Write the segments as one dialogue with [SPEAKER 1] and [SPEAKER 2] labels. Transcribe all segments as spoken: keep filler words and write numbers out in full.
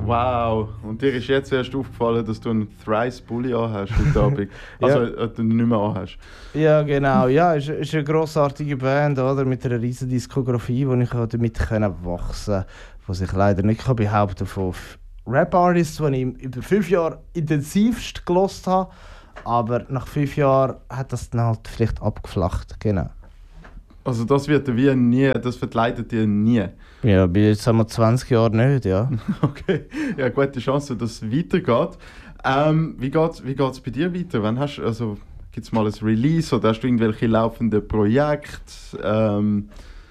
[SPEAKER 1] Wow. Und dir ist jetzt erst aufgefallen, dass du einen Thrice Bulli anhast heute Abend. Also,
[SPEAKER 2] Ja.
[SPEAKER 1] äh, du nicht mehr anhast.
[SPEAKER 2] Ja, genau. Ja, es ist, ist eine grossartige Band, oder? Mit einer riesen Diskografie, wo ich auch damit können wachsen konnte, was ich leider nicht kann behaupten von Rap-Artists, die ich über fünf Jahre intensivst gelost habe. Aber nach fünf Jahren hat das dann halt vielleicht abgeflacht. Genau.
[SPEAKER 1] Also das wird dir wie nie, das verkleidet dir nie.
[SPEAKER 2] Ja, bei jetzt haben wir zwanzig Jahre nicht, ja.
[SPEAKER 1] Okay, ja, gute Chance, dass es weitergeht. Ähm, wie geht wie geht's bei dir weiter? Wann hast, also, gibt es mal ein Release oder hast du irgendwelche laufenden Projekte? Ähm,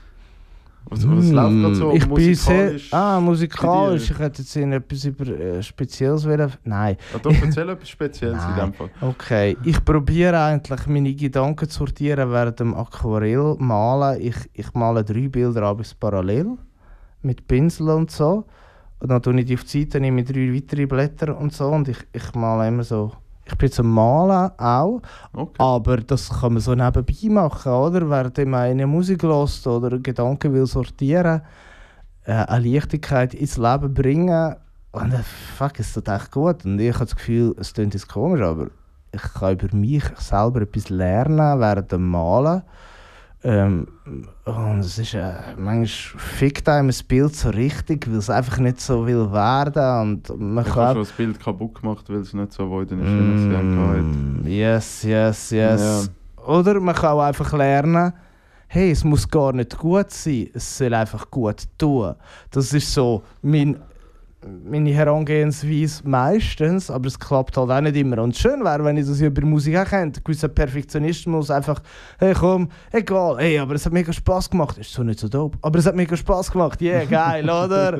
[SPEAKER 1] was, was läuft gerade so
[SPEAKER 2] Ich bin sehr...
[SPEAKER 1] musikalisch?
[SPEAKER 2] Ah,
[SPEAKER 1] bei
[SPEAKER 2] musikalisch.
[SPEAKER 1] dir?
[SPEAKER 2] Ich hätte jetzt Ihnen etwas über äh, Spezielles wollen... Nein.
[SPEAKER 1] Ja, doch, erzähl etwas Spezielles in
[SPEAKER 2] Nein.
[SPEAKER 1] dem Fall.
[SPEAKER 2] Okay, ich probiere eigentlich meine Gedanken zu sortieren während dem Aquarell malen. Ich, ich male drei Bilder abends parallel mit Pinsel und so. Und dann tue ich die auf die Seite, nehme drei weitere Blätter und so. Und ich, ich male immer so. Ich bin zum Malen auch,
[SPEAKER 1] Okay.
[SPEAKER 2] aber das kann man so nebenbei machen, oder? Während man eine Musik hört oder Gedanken will sortieren, äh, eine Leichtigkeit ins Leben bringen. Und äh, fuck, es tut echt gut. Und ich habe das Gefühl, es klingt jetzt komisch, aber ich kann über mich selber etwas lernen während dem Malen. Ähm, und es ist, äh, manchmal fickt einem das Bild so richtig, weil es einfach nicht so will werden. Und man
[SPEAKER 1] Ich
[SPEAKER 2] kann
[SPEAKER 1] habe schon das Bild kaputt gemacht, weil es nicht so geworden ist, wie man es gerne hatte.
[SPEAKER 2] Mm, yes, yes, yes. Oder man kann auch einfach lernen, hey, es muss gar nicht gut sein, es soll einfach gut tun. Das ist so mein, meine Herangehensweise meistens, aber es klappt halt auch nicht immer. Und schön wäre, wenn ich das über Musik auch könnte. Ein gewisser Perfektionismus einfach, hey komm, egal, hey, aber es hat mega Spass gemacht. Ist so nicht so dope, aber es hat mega Spass gemacht, yeah, geil, oder?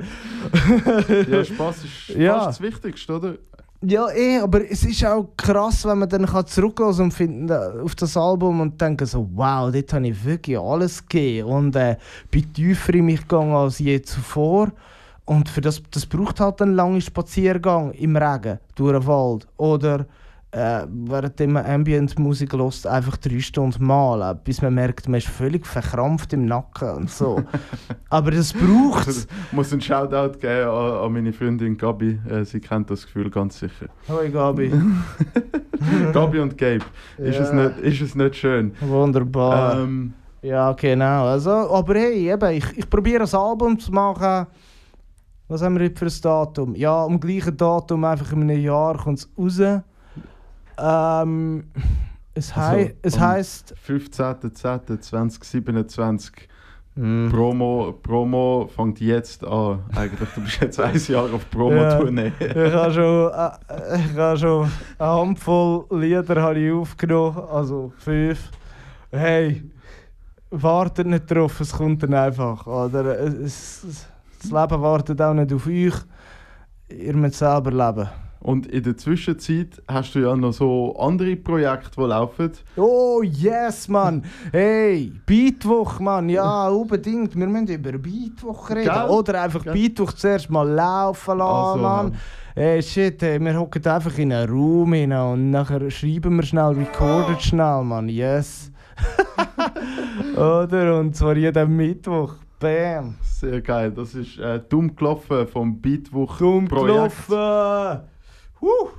[SPEAKER 1] Ja, Spass ist
[SPEAKER 2] Ja.
[SPEAKER 1] fast das Wichtigste, oder?
[SPEAKER 2] Ja, eh, aber es ist auch krass, wenn man dann zurückgehen und finden auf das Album und denken so, wow, dort habe ich wirklich alles gegeben und äh, bin tiefer in mich gegangen als je zuvor. Und für das, das braucht halt einen langen Spaziergang im Regen durch den Wald oder äh, während man Ambient-Musik hört, einfach drei Stunden malen, bis man merkt, man ist völlig verkrampft im Nacken und so. Aber das braucht es.
[SPEAKER 1] Ich muss einen Shoutout geben an, an meine Freundin Gabi. Äh, sie kennt das Gefühl ganz sicher.
[SPEAKER 2] Hoi Gabi.
[SPEAKER 1] Gabi und Gabe. Ist,
[SPEAKER 2] Ja.
[SPEAKER 1] es nicht, ist es nicht schön?
[SPEAKER 2] Wunderbar.
[SPEAKER 1] Ähm,
[SPEAKER 2] Ja, genau. Also, aber hey, eben, ich, ich probiere ein Album zu machen. Was haben wir heute für ein Datum? Ja, am gleichen Datum, einfach in einem Jahr, kommt es raus. Ähm, es hei
[SPEAKER 1] Also,
[SPEAKER 2] es
[SPEAKER 1] am
[SPEAKER 2] heisst...
[SPEAKER 1] fünfzehnter zehnter zweitausendsiebenundzwanzig.
[SPEAKER 2] Mm.
[SPEAKER 1] Promo, Promo fängt jetzt an. Eigentlich, du bist jetzt ein Jahr auf Promo-Tournee.
[SPEAKER 2] Ich habe schon, äh, ich habe schon eine Handvoll Lieder habe ich aufgenommen, also fünf. Hey, wartet nicht drauf, es kommt dann einfach. Oder? Es, es, das Leben wartet auch nicht auf euch, ihr müsst selber leben.
[SPEAKER 1] Und in der Zwischenzeit hast du ja noch so andere Projekte, die laufen.
[SPEAKER 2] Oh yes, Mann! Hey, Beatwoch, Mann! Ja, unbedingt. Wir müssen über Beatwoch reden.
[SPEAKER 1] Gell?
[SPEAKER 2] Oder einfach
[SPEAKER 1] Gell?
[SPEAKER 2] Beatwoch zuerst mal laufen lassen,
[SPEAKER 1] Also,
[SPEAKER 2] Mann. Hey, shit, hey, wir hocken einfach in einen Raum rein und nachher schreiben wir schnell, recordet schnell, Mann. Yes! Oder? Und zwar jeden Mittwoch. Bam!
[SPEAKER 1] Sehr geil. Das ist äh, dumm gelaufen vom Beatwoch
[SPEAKER 2] Dumm
[SPEAKER 1] Projekt.
[SPEAKER 2] gelaufen! Huh.